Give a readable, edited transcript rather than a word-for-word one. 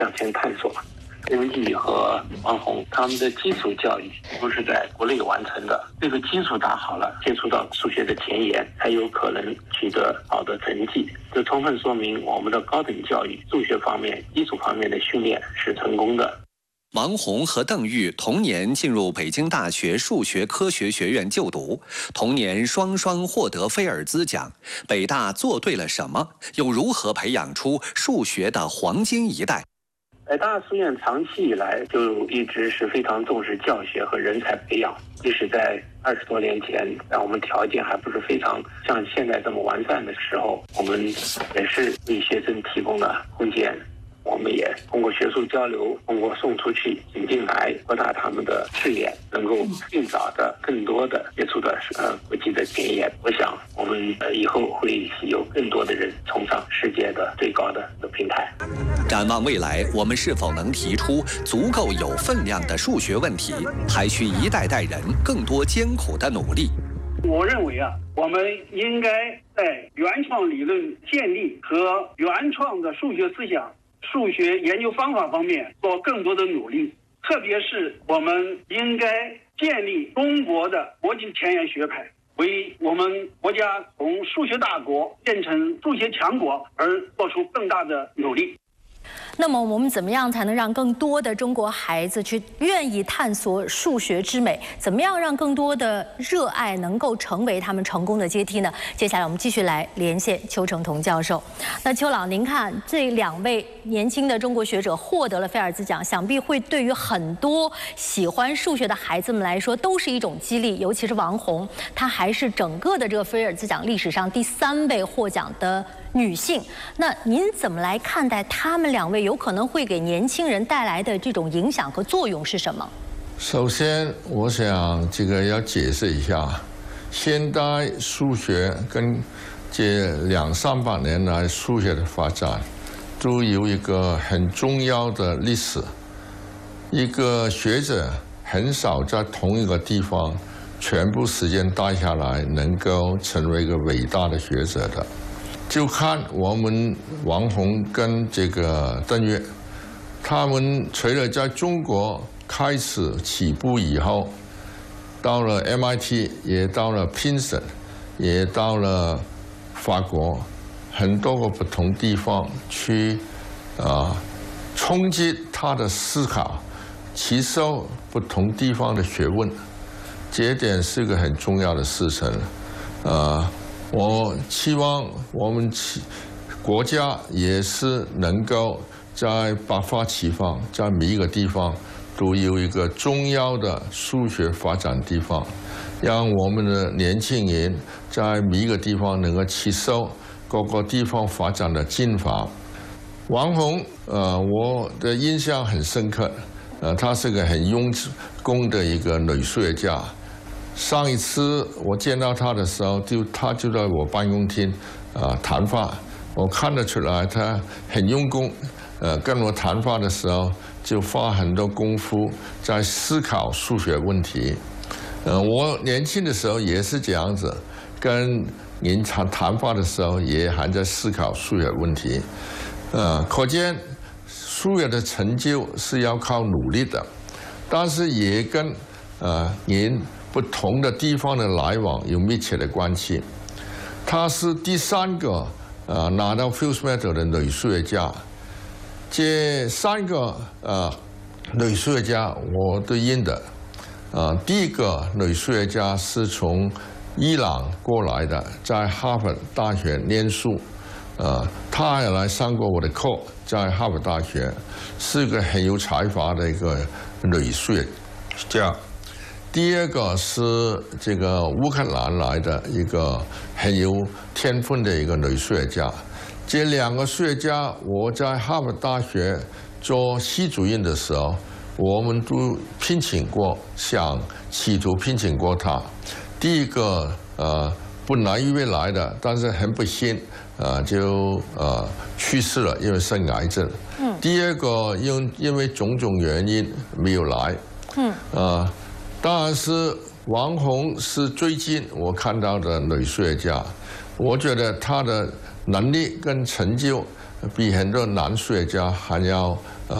向前探索。任毅和王宏他们的基础教育都是在国内完成的，这个基础打好了，接触到数学的前沿，才有可能取得好的成绩。这充分说明我们的高等教育数学方面、基础方面的训练是成功的。 王宏和邓玉同年进入北京大学数学科学学院就读，同年双双获得菲尔兹奖。北大做对了什么？又如何培养出数学的黄金一代？ 北大书院长期以来就一直是非常重视教学和人才培养，即使在20多年前，在我们条件还不是非常像现在这么完善的时候，我们也是为学生提供了空间。我们也通过学术交流，通过送出去、引进来，扩大他们的视野，能够尽早的、更多的接触到国际的前沿。我想，我们以后会有更多的人冲上世界的最高的平台。 展望未来，我们是否能提出足够有分量的数学问题，还需一代代人更多艰苦的努力。 我认为我们应该在原创理论建立和原创的数学思想、数学研究方法方面做更多的努力，特别是我们应该建立中国的国际前沿学派，为我们国家从数学大国变成数学强国而做出更大的努力。 那么我们怎么样才能让更多的中国孩子去愿意探索数学之美？怎么样让更多的热爱能够成为他们成功的阶梯呢？接下来我们继续来连线邱成桐教授。那邱老，您看这2位年轻的中国学者获得了菲尔兹奖，想必会对于很多喜欢数学的孩子们来说都是一种激励。尤其是王宏，她还是整个的这个菲尔兹奖历史上第3位获奖的女性。那您怎么来看待他们2位有可能会给年轻人带来的这种影响和作用是什么？ 首先，我想这个要解释一下，现代数学跟这200-300年来数学的发展，都有一个很重要的历史。一个学者很少在同一个地方全部时间待下来，能够成为一个伟大的学者的。就看我们王宏跟这个邓岳，他们除了在中国开始起步以后，到了 MIT， 也到了 Princeton， 也到了法国，很多个不同地方去冲击他的思考，吸收不同地方的学问，这一点是个很重要的事情。我期望我们国家也是能够在百花齐放，在每一个地方都有一个重要的数学发展地方，让我们的年轻人在每一个地方能够吸收各个地方发展的进法。王宏，我的印象很深刻，她是个很用功的一个女数学家。上一次我见到他的时候，他就在我办公厅谈话，我看得出来他很用功，跟我谈话的时候就花很多功夫在思考数学问题。我年轻的时候也是这样子，跟您谈话的时候也还在思考数学问题。可见数学的成就是要靠努力的，但是也跟您不同的地方的来往有密切的关系。她是第3个拿到 Fields Medal 的女数学家。这3个女数学家我都认得。第一个女数学家是从伊朗过来的，在哈佛大学念书。她也来上过我的课，在哈佛大学，是个很有才华的一个女数学家。第2个是这个乌克兰来的一个很有天分的一个女数学家。这2个数学家，我在哈佛大学做系主任的时候，我们都聘请过，企图聘请过他。第一个本来预备来的，但是很不幸就去世了，因为是癌症。第2个因为种种原因没有来。当然是王宏是最近我看到的女数学家，我觉得她的能力跟成就比很多男数学家还要